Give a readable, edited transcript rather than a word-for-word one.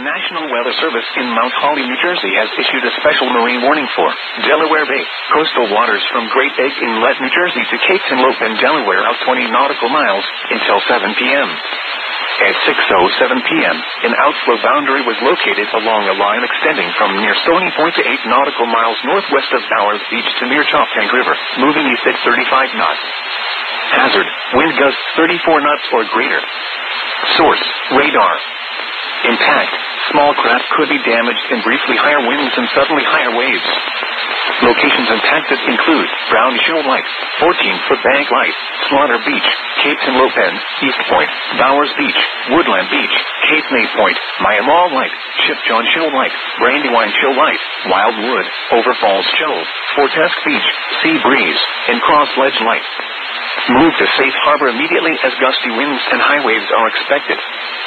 National Weather Service in Mount Holly, New Jersey has issued a special marine warning for Delaware Bay, coastal waters from Great Egg Inlet, New Jersey to Cape Henlopen, Delaware out 20 nautical miles until 7 p.m. At 6:07 p.m., an outflow boundary was located along a line extending from near Stony Point to 8 nautical miles northwest of Bowers Beach to near Choptank River, moving east at 35 knots. Hazard, wind gusts 34 knots or greater. Source, radar. Impact, small craft could be damaged in briefly higher winds and suddenly higher waves. Locations impacted include Brown Shoal Light, 14-foot Bank Light, Slaughter Beach, Cape Henlopen, East Point, Bowers Beach, Woodland Beach, Cape May Point, Myanmar Light, Ship John Shoal Light, Brandywine Shoal Light, Wildwood, Overfalls Shoal, Fortask Beach, Sea Breeze, and Cross Ledge Light. Move to safe harbor immediately as gusty winds and high waves are expected.